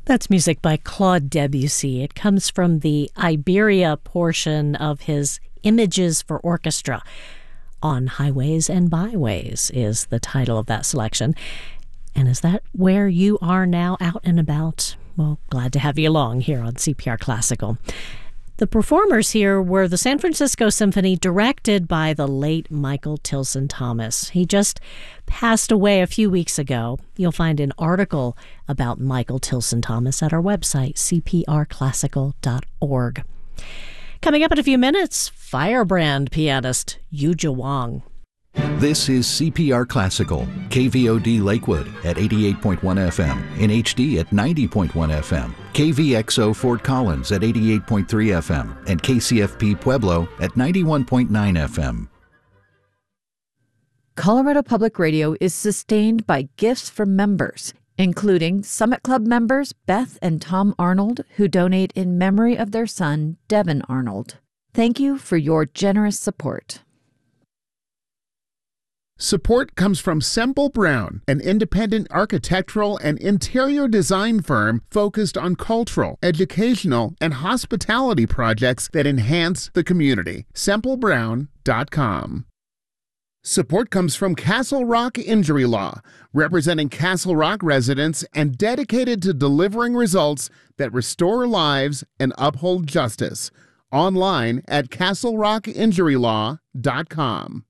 That's music by Claude Debussy. It comes from the Iberia portion of his Images for Orchestra. On Highways and Byways is the title of that selection. And is that where you are now, out and about? Well, glad to have you along here on CPR Classical. The performers here were the San Francisco Symphony, directed by the late Michael Tilson Thomas. He just passed away a few weeks ago. You'll find an article about Michael Tilson Thomas at our website, cprclassical.org. Coming up in a few minutes, Firebrand pianist Yuja Wang. This is CPR Classical, KVOD Lakewood at 88.1 FM, in HD at 90.1 FM, KVXO Fort Collins at 88.3 FM, and KCFP Pueblo at 91.9 FM. Colorado Public Radio is sustained by gifts from members, including Summit Club members Beth and Tom Arnold, who donate in memory of their son, Devin Arnold. Thank you for your generous support. Support comes from Semple Brown, an independent architectural and interior design firm focused on cultural, educational, and hospitality projects that enhance the community. SempleBrown.com. Support comes from Castle Rock Injury Law, representing Castle Rock residents and dedicated to delivering results that restore lives and uphold justice. Online at castlerockinjurylaw.com.